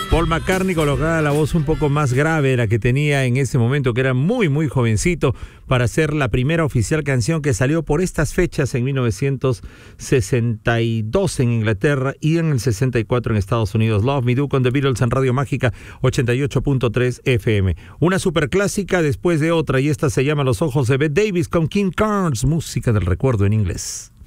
Paul McCartney colocaba la voz un poco más grave de la que tenía en ese momento, que era muy, muy jovencito, para ser la primera oficial canción que salió por estas fechas en 1962 en Inglaterra y en el 64 en Estados Unidos. Love Me Do con The Beatles en Radio Mágica 88.3 FM. Una superclásica después de otra, y esta se llama Los Ojos de Bette Davis con King Carnes, música del recuerdo en inglés.